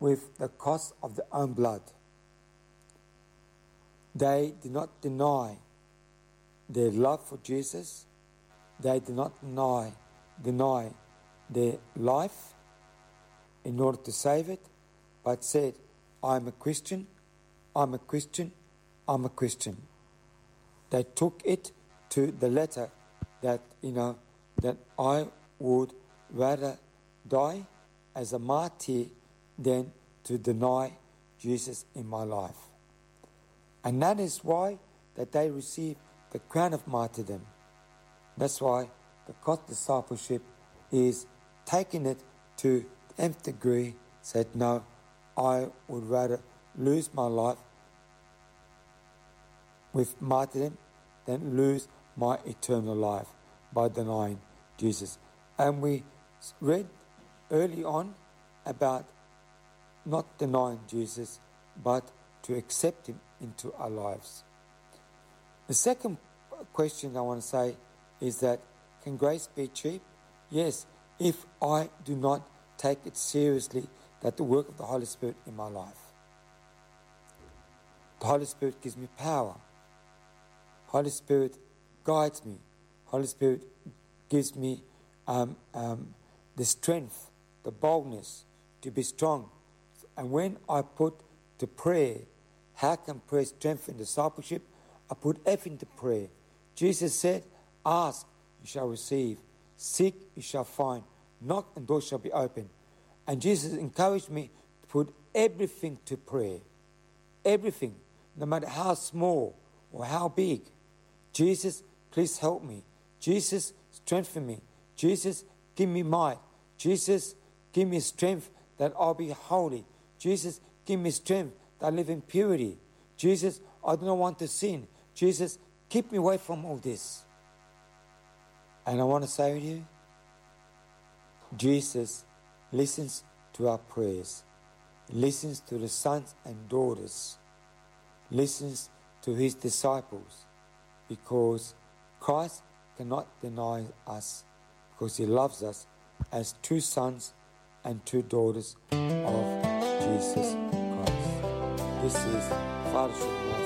with the cost of their own blood. They did not deny their love for Jesus. They did not deny their life in order to save it, but said, I'm a Christian, I'm a Christian, I'm a Christian. They took it to the letter that, that I would rather die as a martyr than to deny Jesus in my life. And that is why that they received the crown of martyrdom. That's why the cost discipleship is taking it to the nth degree, said, no, I would rather lose my life with martyrdom than lose my eternal life by denying Jesus. And we read early on about not denying Jesus, but to accept him into our lives. The second question I want to say is that, can grace be cheap? Yes, if I do not take it seriously, that the work of the Holy Spirit in my life. The Holy Spirit gives me power. Holy Spirit guides me. Holy Spirit gives me the strength, the boldness to be strong. And when I put to prayer, how can prayer strengthen discipleship? I put F into prayer. Jesus said, ask, you shall receive. Seek, you shall find. Knock, and doors shall be opened. And Jesus encouraged me to put everything to prayer. Everything, no matter how small or how big. Jesus, please help me. Jesus, strengthen me. Jesus, give me might. Jesus, give me strength that I'll be holy. Jesus, give me strength that I live in purity. Jesus, I do not want to sin. Jesus, keep me away from all this. And I want to say to you, Jesus listens to our prayers, listens to the sons and daughters, listens to his disciples, because Christ cannot deny us, because he loves us as true sons and true daughters of Jesus Christ. This is Fellowship.